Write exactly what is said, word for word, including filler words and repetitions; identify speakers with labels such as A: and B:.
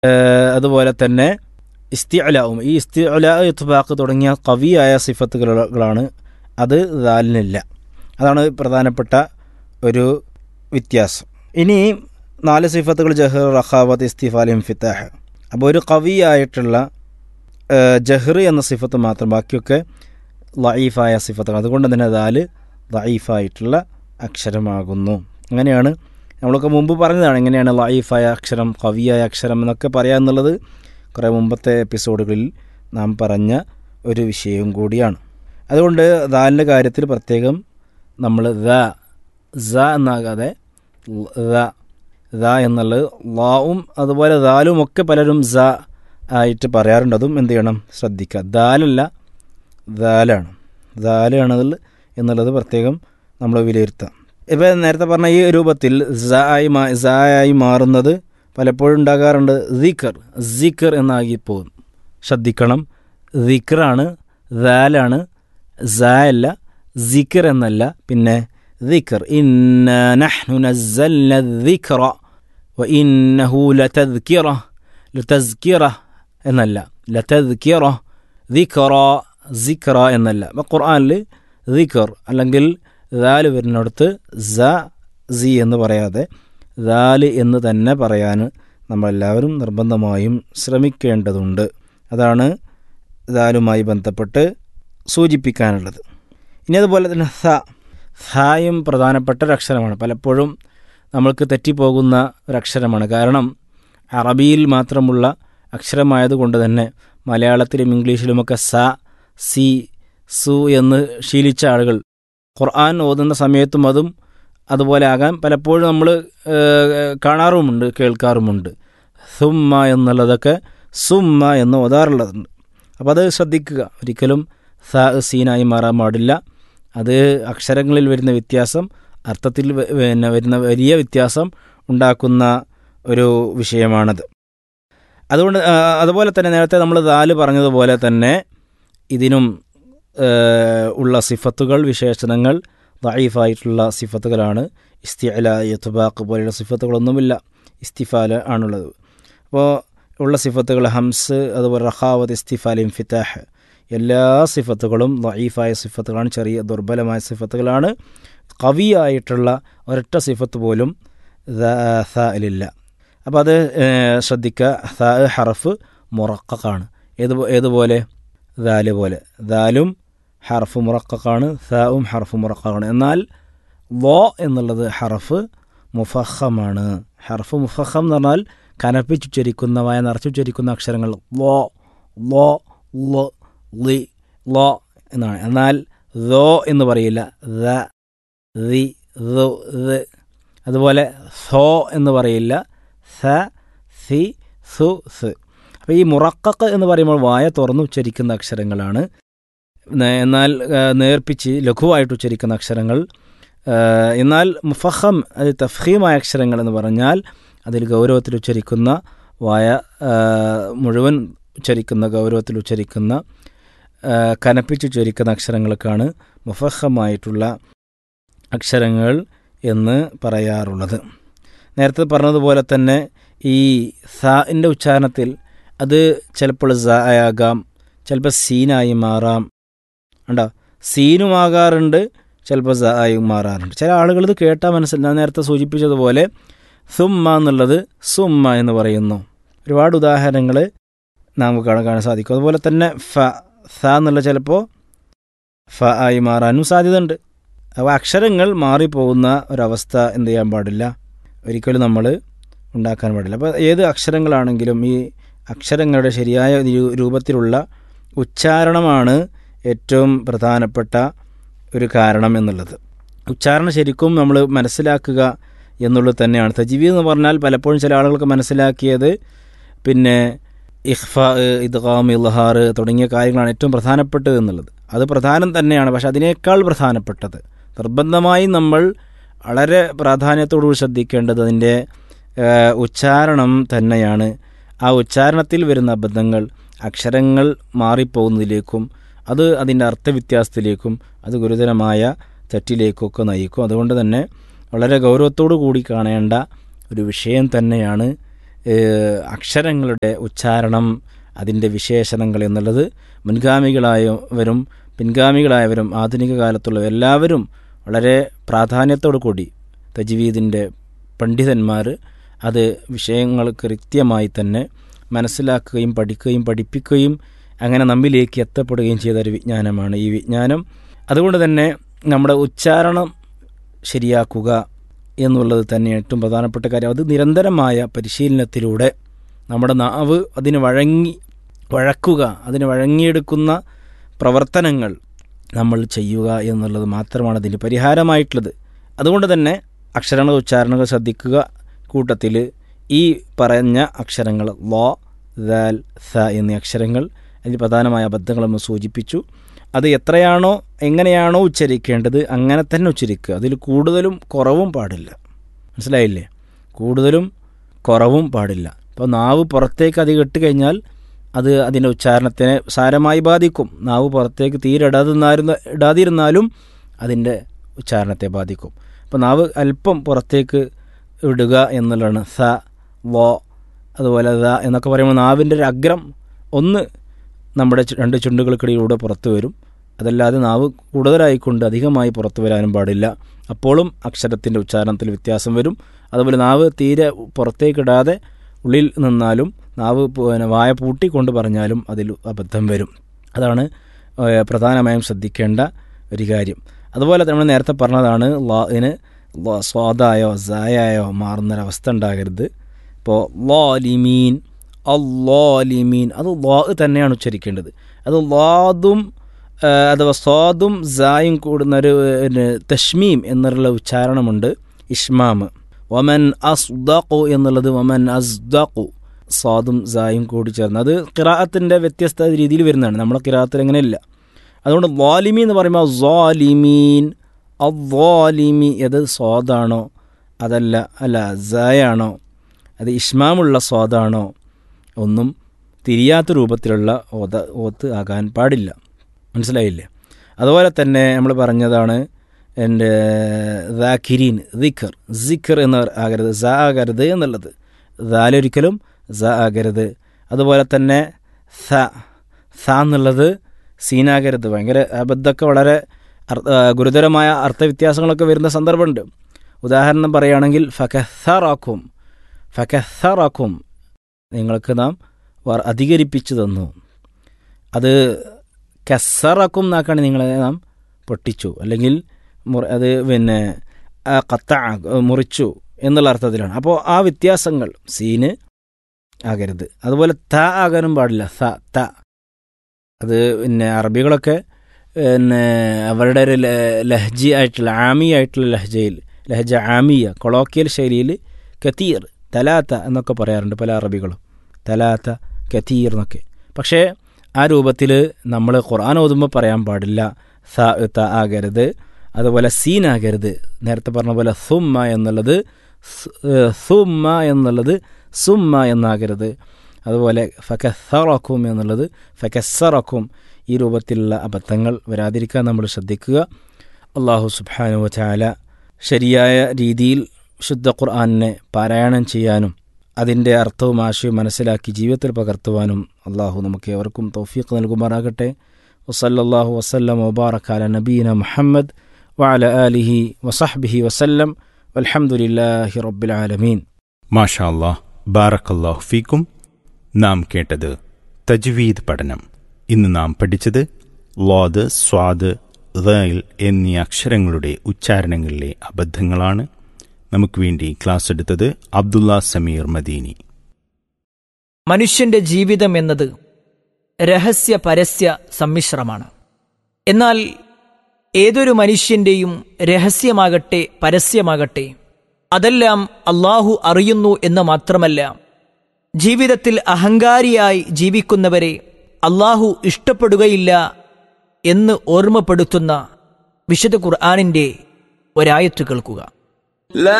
A: അതുപോലെ തന്നെ ഇസ്തിഅലാവും. ഈ ഇസ്തിഅലാ ഇത്ബാഖ് തുടങ്ങിയ ഖവിയായ സിഫത്തുകളാണ്, അത് ദാലിനില്ല. അതാണ് പ്രധാനപ്പെട്ട ഒരു വ്യത്യാസം. ഇനി നാല് സിഫത്തുകൾ ജഹർ, റഖാവത്ത്, ഇസ്തിഫാൽ, ഇൻഫിതാഹ്. അപ്പോൾ ഒരു ഖവിയായിട്ടുള്ള ജഹർ എന്ന സിഫത്ത് മാത്രം, ബാക്കിയൊക്കെ ലഈഫായ സിഫത്തുകൾ. അതുകൊണ്ട് തന്നെ ദാല് ലഈഫായിട്ടുള്ള അക്ഷരമാകുന്നു. അങ്ങനെയാണ് നമ്മളൊക്കെ മുമ്പ് പറഞ്ഞതാണ് എങ്ങനെയാണ് ലഈഫായ അക്ഷരം, ഖവിയായ അക്ഷരം എന്നൊക്കെ പറയാമെന്നുള്ളത് കുറേ മുമ്പത്തെ എപ്പിസോഡുകളിൽ നാം പറഞ്ഞ ഒരു വിഷയവും കൂടിയാണ്. അതുകൊണ്ട് ദാലിൻ്റെ കാര്യത്തിൽ പ്രത്യേകം നമ്മൾ ദ സ എന്നാകാതെ ദ ദ എന്നുള്ളത് ലാവും അതുപോലെ ദാലും ഒക്കെ പലരും സ ആയിട്ട് പറയാറുണ്ട്. അതും എന്ത് ചെയ്യണം, ശ്രദ്ധിക്കുക. ദാലല്ല, ദാലാണ്. ദാലാണതിൽ എന്നുള്ളത് പ്രത്യേകം നമ്മൾ വിലയിരുത്താം. ഇപ്പോൾ നേരത്തെ പറഞ്ഞ ഈ രൂപത്തിൽ സ ആയി മാ സ ആയി മാറുന്നത് പലപ്പോഴും ഉണ്ടാകാറുണ്ട്. ദിക്കർ സിക്കർ എന്നാകിപ്പോകും. ശ്രദ്ധിക്കണം, ദിക്കറാണ്, ദാലാണ്, സ അല്ല, സിക്കർ എന്നല്ല, പിന്നെ ദിക്കർ. ഇന്നാ നഹ്നു നസ്സൽന ദിക്റ വ ഇന്നഹു ലതദ്കിറ, ലതസ്കിറ എന്നല്ല, ലതദ്കിറ, ദിക്റ സിക്റ എന്നല്ല. അപ്പോൾ ഖുർആനിൽ ദിക്കർ അല്ലെങ്കിൽ ദാല് വരുന്നിടത്ത് സ സി എന്ന് പറയാതെ ദാല് എന്ന് തന്നെ പറയാൻ നമ്മളെല്ലാവരും നിർബന്ധമായും ശ്രമിക്കേണ്ടതുണ്ട്. അതാണ് ദാലുമായി ബന്ധപ്പെട്ട് സൂചിപ്പിക്കാനുള്ളത്. ഇനി അതുപോലെ തന്നെ സ സായും പ്രധാനപ്പെട്ട ഒരക്ഷരമാണ്. പലപ്പോഴും നമ്മൾക്ക് തെറ്റിപ്പോകുന്ന ഒരക്ഷരമാണ്. കാരണം അറബിയിൽ മാത്രമുള്ള അക്ഷരമായതുകൊണ്ട് തന്നെ മലയാളത്തിലും ഇംഗ്ലീഷിലുമൊക്കെ സ, സി, സു എന്ന് ശീലിച്ച ആളുകൾ ഖുർആൻ ഓതുന്ന സമയത്തും അതും അതുപോലെ ആകാൻ പലപ്പോഴും നമ്മൾ കാണാറുമുണ്ട്, കേൾക്കാറുമുണ്ട്. സുമ്മ എന്നുള്ളതൊക്കെ സുമ്മ എന്ന് ഓതാറുള്ളതുണ്ട്. അപ്പോൾ അത് ശ്രദ്ധിക്കുക. ഒരിക്കലും സ സീനായി മാറാൻ പാടില്ല. അത് അക്ഷരങ്ങളിൽ വരുന്ന വ്യത്യാസം അർത്ഥത്തിൽ പിന്നെ വരുന്ന വലിയ വ്യത്യാസം ഉണ്ടാക്കുന്ന ഒരു വിഷയമാണത്. അതുകൊണ്ട് അതുപോലെ തന്നെ നേരത്തെ നമ്മൾ ദാല് പറഞ്ഞതുപോലെ തന്നെ ഇതിനും ഉള്ള സിഫത്തുകൾ, വിശേഷണങ്ങൾ ദഈഫായിട്ടുള്ള സിഫത്തുകളാണ്. ഇസ്തിഅലാ, ഇത്ബാഖ് പോലെയുള്ള സിഫത്തുകളൊന്നുമില്ല, ഇസ്തിഫാൽ ആണുള്ളത്. അപ്പോൾ ഉള്ള സിഫത്തുകൾ ഹംസ്, അതുപോലെ റഖാവത്ത്, ഇസ്തിഫാൽ, ഇൻഫിതാഹ്, എല്ലാ സിഫത്തുകളും ദഈഫായ സിഫത്തുകളാണ്, ചെറിയ ദുർബലമായ സിഫത്തുകളാണ്. ഖവിയായിട്ടുള്ള ഒരൊറ്റ സിഫത്ത് പോലും സാഇലില്ല. അപ്പോൾ അത് ശ്രദ്ധിക്കുക. സാ ഹറഫ് മുറഖഖാണ്. ഏത് ഏതുപോലെ ദാല് പോലെ. ദാലും ഹറഫ് മുറഖഖാണ്, സാവും ഹറഫ് മുറഖഖാണ്. എന്നാൽ ലോ എന്നുള്ളത് ഹറഫ് മുഫഖമാണ്. ഹറഫ് മുഫഖം എന്ന് പറഞ്ഞാൽ കനപ്പിച്ചുച്ചരിക്കുന്ന, വായ നിറച്ചുച്ചരിക്കുന്ന അക്ഷരങ്ങൾ ലോ, ലോ, ലോ, ലി, ലോ എന്നാണ്. എന്നാൽ ദോ എന്ന് പറയില്ല. ദ, ദി, ദു, ദ്. അതുപോലെ സോ എന്ന് പറയില്ല. സ, സി, സു, സ്. അപ്പോൾ ഈ മുറഖഖ് എന്ന് പറയുമ്പോൾ വായ തുറന്ന് ഉച്ചരിക്കുന്ന അക്ഷരങ്ങളാണ്. എന്നാൽ നേർപ്പിച്ച് ലഘുവായിട്ട് ഉച്ചരിക്കുന്ന അക്ഷരങ്ങൾ. എന്നാൽ മുഫഖം, അത് തഫ്ഖീമായ അക്ഷരങ്ങൾ എന്ന് പറഞ്ഞാൽ അതിൽ ഗൗരവത്തിൽ ഉച്ചരിക്കുന്ന, വായ മുഴുവൻ ഉച്ചരിക്കുന്ന, ഗൗരവത്തിൽ ഉച്ചരിക്കുന്ന, കനപ്പിച്ചുച്ചരിക്കുന്ന അക്ഷരങ്ങൾക്കാണ് മുഫഖമായിട്ടുള്ള അക്ഷരങ്ങൾ എന്ന് പറയാറുള്ളത്. നേരത്തെ പറഞ്ഞതുപോലെ തന്നെ ഈ സാഇൻ്റെ ഉച്ചാരണത്തിൽ അത് ചിലപ്പോൾ സ ആകാം, ചിലപ്പോൾ സീനായി മാറാം. ഉണ്ടോ, സീനുമാകാറുണ്ട്, ചിലപ്പോൾ സ ആയി മാറാറുണ്ട്. ചില ആളുകൾ ഇത് കേട്ടാൽ മനസ്സിൽ ഞാൻ നേരത്തെ സൂചിപ്പിച്ചതുപോലെ സുമ്മ എന്നുള്ളത് സുമ്മ എന്ന് പറയുന്നു. ഒരുപാട് ഉദാഹരണങ്ങൾ നമുക്ക് കാണാൻ സാധിക്കും. അതുപോലെ തന്നെ ഫ, സ എന്നുള്ള ചിലപ്പോൾ ഫ ആയി മാറാനും സാധ്യതയുണ്ട്. അപ്പോൾ അക്ഷരങ്ങൾ മാറിപ്പോകുന്ന ഒരവസ്ഥ എന്ത് ചെയ്യാൻ പാടില്ല, ഒരിക്കലും നമ്മൾ ഉണ്ടാക്കാൻ പാടില്ല. അപ്പോൾ ഏത് അക്ഷരങ്ങളാണെങ്കിലും ഈ അക്ഷരങ്ങളുടെ ശരിയായ രൂപത്തിലുള്ള ഉച്ചാരണമാണ് ഏറ്റവും പ്രധാനപ്പെട്ട ഒരു കാരണം എന്നുള്ളത്. ഉച്ചാരണം ശരിക്കും നമ്മൾ മനസ്സിലാക്കുക എന്നുള്ളത് തന്നെയാണ്. തജ്വീദ് എന്ന് പറഞ്ഞാൽ പലപ്പോഴും ചില ആളുകൾക്ക് മനസ്സിലാക്കിയത് പിന്നെ ഇഖ്ഫാ, ഇദ്ഗാം, ഇൽഹാർ തുടങ്ങിയ കാര്യങ്ങളാണ് ഏറ്റവും പ്രധാനപ്പെട്ടത് എന്നുള്ളത്. അത് പ്രധാനം തന്നെയാണ്. പക്ഷെ അതിനേക്കാൾ പ്രധാനപ്പെട്ടത് നിർബന്ധമായി നമ്മൾ വളരെ പ്രാധാന്യത്തോടുകൂടി ശ്രദ്ധിക്കേണ്ടത് അതിൻ്റെ ഉച്ചാരണം തന്നെയാണ്. ആ ഉച്ചാരണത്തിൽ വരുന്ന അബദ്ധങ്ങൾ അക്ഷരങ്ങൾ മാറിപ്പോകുന്നതിലേക്കും അത് അതിൻ്റെ അർത്ഥവ്യത്യാസത്തിലേക്കും അത് ഗുരുതരമായ തെറ്റിലേക്കൊക്കെ നയിക്കും. അതുകൊണ്ട് തന്നെ വളരെ ഗൗരവത്തോടു കൂടി കാണേണ്ട ഒരു വിഷയം തന്നെയാണ് അക്ഷരങ്ങളുടെ ഉച്ചാരണം, അതിൻ്റെ വിശേഷണങ്ങൾ എന്നുള്ളത് മുൻഗാമികളായവരും പിൻഗാമികളായവരും ആധുനിക കാലത്തുള്ള എല്ലാവരും വളരെ പ്രാധാന്യത്തോടു കൂടി തജ്വീദിൻ്റെ പണ്ഡിതന്മാർ അത് വിഷയങ്ങൾ കൃത്യമായി തന്നെ മനസ്സിലാക്കുകയും പഠിക്കുകയും പഠിപ്പിക്കുകയും അങ്ങനെ നമ്മിലേക്ക് എത്തപ്പെടുകയും ചെയ്ത ഒരു വിജ്ഞാനമാണ് ഈ വിജ്ഞാനം. അതുകൊണ്ട് തന്നെ നമ്മുടെ ഉച്ചാരണം ശരിയാക്കുക എന്നുള്ളത് തന്നെ ഏറ്റവും പ്രധാനപ്പെട്ട കാര്യം. അത് നിരന്തരമായ പരിശീലനത്തിലൂടെ നമ്മുടെ നാവ് അതിന് വഴങ്ങി വഴക്കുക അതിന് വഴങ്ങിയെടുക്കുന്ന പ്രവർത്തനങ്ങൾ നമ്മൾ ചെയ്യുക എന്നുള്ളത് മാത്രമാണ് അതിന് പരിഹാരമായിട്ടുള്ളത്. അതുകൊണ്ട് തന്നെ അക്ഷരങ്ങൾ ഉച്ചാരണങ്ങൾ ശ്രദ്ധിക്കുക. കൂട്ടത്തിൽ ഈ പറഞ്ഞ അക്ഷരങ്ങൾ ലോ, ദാൽ, സ എന്നീ അക്ഷരങ്ങൾ അതിൽ പ്രധാനമായ അബദ്ധങ്ങൾ നമ്മൾ സൂചിപ്പിച്ചു. അത് എത്രയാണോ എങ്ങനെയാണോ ഉച്ചരിക്കേണ്ടത് അങ്ങനെ തന്നെ ഉച്ചരിക്കുക. അതിൽ കൂടുതലും കുറവും പാടില്ല. മനസ്സിലായില്ലേ? കൂടുതലും കുറവും പാടില്ല. ഇപ്പോൾ നാവ് പുറത്തേക്ക് അധികം ഇട്ട് കഴിഞ്ഞാൽ അത് അതിൻ്റെ ഉച്ചാരണത്തിനെ സാരമായി ബാധിക്കും. നാവ് പുറത്തേക്ക് തീരെ ഇടാതിരുന്ന ഇടാതിരുന്നാലും അതിൻ്റെ ഉച്ചാരണത്തെ ബാധിക്കും. അപ്പോൾ നാവ് അല്പം പുറത്തേക്ക് ഇടുക എന്നുള്ളതാണ്. സ, വോ, അതുപോലെ ദ എന്നൊക്കെ പറയുമ്പോൾ നാവിൻ്റെ ഒരു അഗ്രം ഒന്ന് നമ്മുടെ രണ്ട് ചുണ്ടുകൾക്കിടയിലൂടെ പുറത്തു വരും. അതല്ലാതെ നാവ് കൂടുതലായിക്കൊണ്ട് അധികമായി പുറത്തു വരാനും പാടില്ല. അപ്പോഴും അക്ഷരത്തിൻ്റെ ഉച്ചാരണത്തിൽ വ്യത്യാസം വരും. അതുപോലെ നാവ് തീരെ പുറത്തേക്കിടാതെ ഉള്ളിൽ നിന്നാലും നാവ് വായ പൂട്ടിക്കൊണ്ട് പറഞ്ഞാലും അതിൽ അബദ്ധം വരും. അതാണ് പ്രധാനമായും ശ്രദ്ധിക്കേണ്ട ഒരു കാര്യം. അതുപോലെ നമ്മൾ നേരത്തെ പറഞ്ഞതാണ് ലാഇന് സ്വാദായോ സായായോ മാറുന്നൊരവസ്ഥ ഉണ്ടാകരുത്. ഇപ്പോൾ ലാലിമീൻ, അല്ലാലിമീൻ, അത് ലാ തന്നെയാണ് ഉച്ചരിക്കേണ്ടത്. അത് ലാദും അഥവാ സ്വാദും സായും കൂടുന്നൊരു തഷ്മീം എന്നുള്ള ഉച്ചാരണമുണ്ട്, ഇഷ്മാം. വമൻ അസ്ദഖു എന്നുള്ളത് വമൻ അസ്ദഖു, സ്വാദും സായും കൂടി ചേർന്ന്. അത് ഖിറാഅത്തിൻ്റെ വ്യത്യസ്ത രീതിയിൽ വരുന്നതാണ്. നമ്മളെ ഖിറാഅത്തിൽ അങ്ങനെയില്ല. അതുകൊണ്ട് ലാലിമീൻ എന്ന് പറയുമ്പോൾ സാലിമീൻ, അല്ലാലിമി, അത് സ്വാദാണോ അതല്ല അല്ല സായാണോ, അത് ഇഷ്മാമുള്ള സ്വാദാണോ, ഒന്നും തിരിയാത്ത രൂപത്തിലുള്ള ഓത ഓത്ത് ആകാൻ പാടില്ല. മനസ്സിലായില്ലേ? അതുപോലെ തന്നെ നമ്മൾ പറഞ്ഞതാണ് എൻ്റെ ദാക്കിരീൻ, ദിഖർ, സിഖർ എന്ന് ആകരുത്, സ ആകരുത് എന്നുള്ളത്. ദാലൊരിക്കലും സ ആകരുത്. അതുപോലെ തന്നെ സ സ എന്നുള്ളത് സീനാകരുത്. ഭയങ്കര അബദ്ധമൊക്കെ വളരെ ഗുരുതരമായ അർത്ഥവ്യത്യാസങ്ങളൊക്കെ വരുന്ന സന്ദർഭമുണ്ട്. ഉദാഹരണം പറയുകയാണെങ്കിൽ ഫകഥറാക്കും, ഫകഥറാക്കും, നിങ്ങൾക്ക് നാം അധികരിപ്പിച്ചു തന്നു. അത് കസറാക്കും എന്നാക്കാണ് നിങ്ങളെ നാം പൊട്ടിച്ചു, അല്ലെങ്കിൽ അത് പിന്നെ കത്ത മുറിച്ചു എന്നുള്ള അർത്ഥത്തിലാണ്. അപ്പോൾ ആ വ്യത്യാസങ്ങൾ സീന് ആകരുത്. അതുപോലെ ത ആകാനും പാടില്ല, സ ത. അത് പിന്നെ അറബികളൊക്കെ പിന്നെ അവരുടെ ഒരു ലഹ്ജി ആയിട്ടുള്ള ആമി ആയിട്ടുള്ള ലഹ്ജയിൽ, ലഹജ ആമിയ കൊളോക്കിയൽ ശൈലിയിൽ കതീർ, തലാത്ത എന്നൊക്കെ പറയാറുണ്ട് പല അറബികളും, തലാത്ത, കതീർ എന്നൊക്കെ. പക്ഷേ ആ രൂപത്തിൽ നമ്മൾ ഖുർആൻ ഓതുമ്പോൾ പറയാൻ പാടില്ല. സ ത ആകരുത്. അതുപോലെ സീൻ ആകരുത്. നേരത്തെ പറഞ്ഞ പോലെ സുമ്മ എന്നുള്ളത് സുമ്മ എന്നുള്ളത് സുമ്മ എന്നാകരുത്. അതുപോലെ ഫകസറക്കും എന്നുള്ളത് ഫകസറക്കും. ഈ രൂപത്തിലുള്ള അബദ്ധങ്ങൾ വരാതിരിക്കാൻ നമ്മൾ ശ്രദ്ധിക്കുക. അല്ലാഹു സുബ്ഹാനഹു വ തആല ശരിയായ രീതിയിൽ ശുദ്ധ ഖുർആനിനെ പാരായണം ചെയ്യാനും അതിൻ്റെ അർത്ഥവും ആശയവും മനസ്സിലാക്കി ജീവിതത്തിൽ പകർത്തുവാനും അള്ളാഹു നമുക്ക് ഏവർക്കും തൗഫീഖ് നൽകുമാറാകട്ടെ. വസല്ലല്ലാഹു വസല്ലം വബാറക അല നബീന മുഹമ്മദ് വഅല ആലിഹി വസഹ്ബിഹി വസല്ലം വൽഹംദുലില്ലാഹി റബ്ബിൽ ആലമീൻ.
B: മാഷാ അല്ലാഹ്, ബാറക്കല്ലാഹു ഫീക്കും. നാം കേട്ടത് തജ്വീദ് പഠനം. ഇന്ന് നാം പഠിച്ചത് ലാദ്, സ്വാദ്, ദാൽ എന്നീ അക്ഷരങ്ങളുടെ ഉച്ചാരണങ്ങളിലെ അബദ്ധങ്ങളാണ്. നമുക്ക് വേണ്ടി ക്ലാസ് എടുത്തത് അബ്ദുള്ള സമീർ മദീനി.
C: മനുഷ്യന്റെ ജീവിതം എന്നത് രഹസ്യ പരസ്യ സമ്മിശ്രമാണ്. എന്നാൽ ഏതൊരു മനുഷ്യന്റെയും രഹസ്യമാകട്ടെ പരസ്യമാകട്ടെ അതെല്ലാം അള്ളാഹു അറിയുന്നു എന്ന് മാത്രമല്ല, ജീവിതത്തിൽ അഹങ്കാരിയായി ജീവിക്കുന്നവരെ അള്ളാഹു ഇഷ്ടപ്പെടുകയില്ല എന്ന് ഓർമ്മപ്പെടുത്തുന്ന വിശുദ്ധ ഖുർആനിന്റെ ഒരായത്ത് കേൾക്കുക.